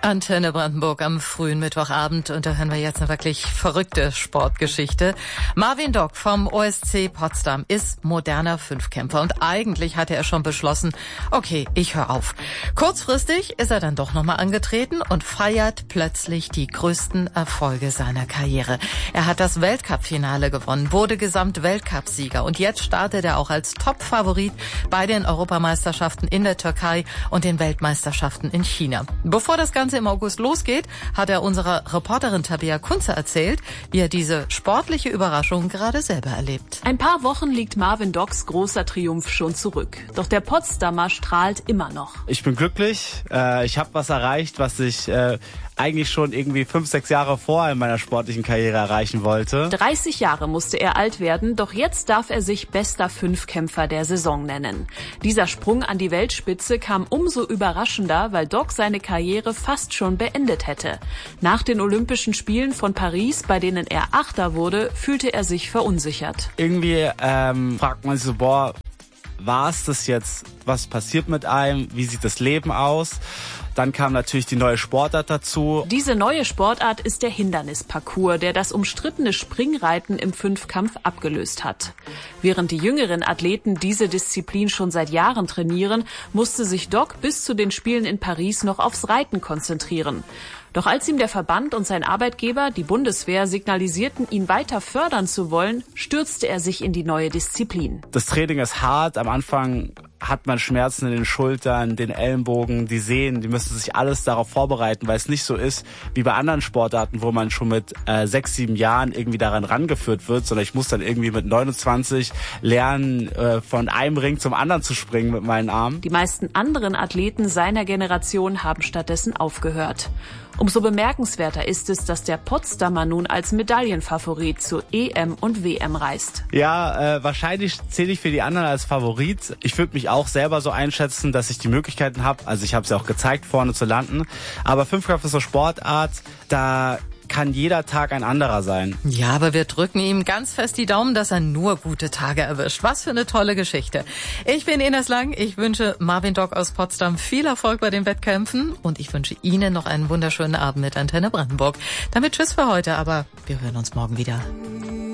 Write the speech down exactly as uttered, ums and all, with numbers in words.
Antenne Brandenburg am frühen Mittwochabend und da hören wir jetzt eine wirklich verrückte Sportgeschichte. Marvin Dock vom O S C Potsdam ist moderner Fünfkämpfer und eigentlich hatte er schon beschlossen, okay, ich höre auf. Kurzfristig ist er dann doch nochmal angetreten und feiert plötzlich die größten Erfolge seiner Karriere. Er hat das Weltcup-Finale gewonnen, wurde Gesamt-Weltcup-Sieger und jetzt startet er auch als Top-Favorit bei den Europameisterschaften in der Türkei und den Weltmeisterschaften in China. Bevor das Ganze im August losgeht, hat er unserer Reporterin Tabea Kunze erzählt, wie er diese sportliche Überraschung gerade selber erlebt. Ein paar Wochen liegt Marvin Docks großer Triumph schon zurück. Doch der Potsdamer strahlt immer noch. Ich bin glücklich. Äh, ich habe was erreicht, was ich äh, eigentlich schon irgendwie fünf, sechs Jahre vorher in meiner sportlichen Karriere erreichen wollte. dreißig Jahre musste er alt werden, doch jetzt darf er sich bester Fünfkämpfer der Saison nennen. Dieser Sprung an die Weltspitze kam umso überraschender, weil Dock seine Karriere fast schon beendet hätte. Nach den Olympischen Spielen von Paris, bei denen er Achter wurde, fühlte er sich verunsichert. Irgendwie ähm, fragt man sich so, boah, war es das jetzt? Was passiert mit einem? Wie sieht das Leben aus? Dann kam natürlich die neue Sportart dazu. Diese neue Sportart ist der Hindernisparcours, der das umstrittene Springreiten im Fünfkampf abgelöst hat. Während die jüngeren Athleten diese Disziplin schon seit Jahren trainieren, musste sich Dock bis zu den Spielen in Paris noch aufs Reiten konzentrieren. Doch als ihm der Verband und sein Arbeitgeber, die Bundeswehr, signalisierten, ihn weiter fördern zu wollen, stürzte er sich in die neue Disziplin. Das Training ist hart. Am Anfang hat man Schmerzen in den Schultern, den Ellenbogen, die Sehnen. Die müssen sich alles darauf vorbereiten, weil es nicht so ist wie bei anderen Sportarten, wo man schon mit äh, sechs, sieben Jahren irgendwie daran rangeführt wird, sondern ich muss dann irgendwie mit neunundzwanzig lernen, äh, von einem Ring zum anderen zu springen mit meinen Armen. Die meisten anderen Athleten seiner Generation haben stattdessen aufgehört. Umso bemerkenswerter ist es, dass der Potsdamer nun als Medaillenfavorit zur E M und W M reist. Ja, äh, wahrscheinlich zähle ich für die anderen als Favorit. Ich würde mich auch selber so einschätzen, dass ich die Möglichkeiten habe. Also ich habe es ja auch gezeigt, vorne zu landen. Aber Fünfkampf ist so Sportart, da kann jeder Tag ein anderer sein. Ja, aber wir drücken ihm ganz fest die Daumen, dass er nur gute Tage erwischt. Was für eine tolle Geschichte. Ich bin Ines Lang. Ich wünsche Marvin Dock aus Potsdam viel Erfolg bei den Wettkämpfen und ich wünsche Ihnen noch einen wunderschönen Abend mit Antenne Brandenburg. Damit tschüss für heute, aber wir hören uns morgen wieder.